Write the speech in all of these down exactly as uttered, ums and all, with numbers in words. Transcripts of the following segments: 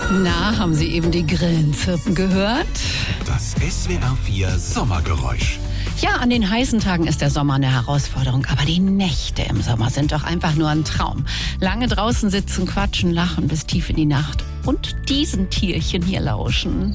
Na, haben Sie eben die Grillen zirpen gehört? Das S W R vier Sommergeräusch. Ja, an den heißen Tagen ist der Sommer eine Herausforderung, aber die Nächte im Sommer sind doch einfach nur ein Traum. Lange draußen sitzen, quatschen, lachen bis tief in die Nacht und diesen Tierchen hier lauschen.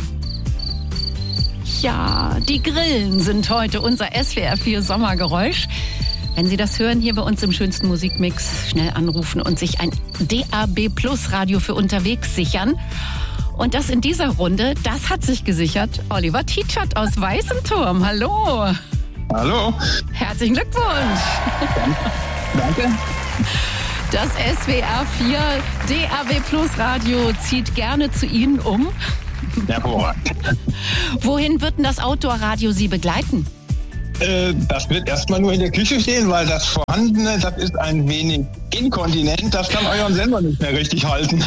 Ja, die Grillen sind heute unser S W R vier Sommergeräusch. Wenn Sie das hören, hier bei uns im schönsten Musikmix, schnell anrufen und sich ein D A B Plus Radio für unterwegs sichern. Und das in dieser Runde, das hat sich gesichert Oliver Tietschert aus Weißenturm. Hallo. Hallo. Herzlichen Glückwunsch. Danke. Das S W R vier D A B Plus Radio zieht gerne zu Ihnen um. Hervorragend. Wohin wird denn das Outdoor-Radio Sie begleiten? Äh, das wird erstmal nur in der Küche stehen, weil das Vorhandene, das ist ein wenig inkontinent. Das kann euren Sender nicht mehr richtig halten.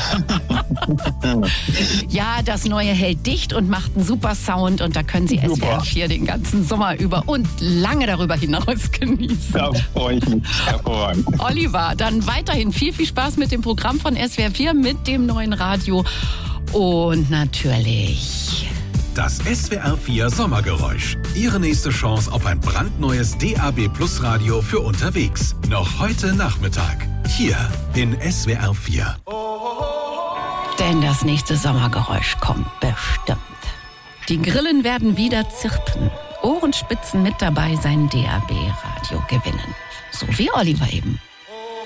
Ja, das Neue hält dicht und macht einen super Sound. Und da können Sie S W R vier den ganzen Sommer über und lange darüber hinaus genießen. Da freue ich mich. Hervorragend. Oliver, dann weiterhin viel, viel Spaß mit dem Programm von S W R vier, mit dem neuen Radio. Und natürlich Das S W R vier Sommergeräusch. Ihre nächste Chance auf ein brandneues D A B Plus Radio für unterwegs. Noch heute Nachmittag. Hier in S W R vier. Denn das nächste Sommergeräusch kommt bestimmt. Die Grillen werden wieder zirpen. Ohrenspitzen mit dabei sein D A B Radio gewinnen. So wie Oliver eben.